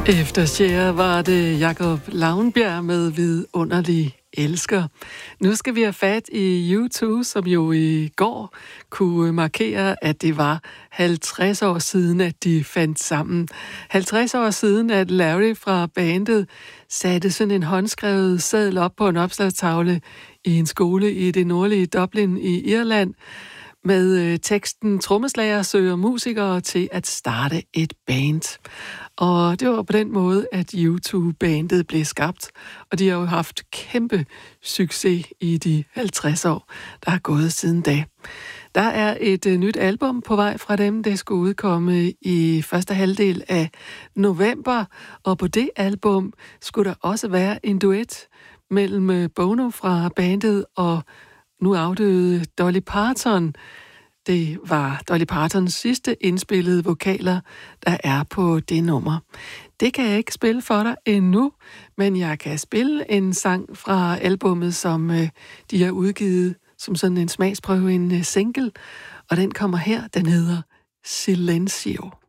Efter Cher var det Jakob Lavnbjerg med Vidunderlig Elsker. Nu skal vi have fat i U2, som jo i går kunne markere, at det var 50 år siden, at de fandt sammen. 50 år siden, at Larry fra bandet satte sådan en håndskrevet seddel op på en opslagstavle i en skole i det nordlige Dublin i Irland, med teksten "Trommeslager søger musikere til at starte et band". Og det var på den måde, at U2-bandet blev skabt, og de har jo haft kæmpe succes i de 50 år, der er gået siden da. Der er et nyt album på vej fra dem, det skulle udkomme i første halvdel af november, og på det album skulle der også være en duet mellem Bono fra bandet og nu afdøde Dolly Parton. Det var Dolly Partons sidste indspillede vokaler, der er på det nummer. Det kan jeg ikke spille for dig endnu, men jeg kan spille en sang fra albummet, som de har udgivet som sådan en smagsprøve, en single, og den kommer her, den hedder Silencio.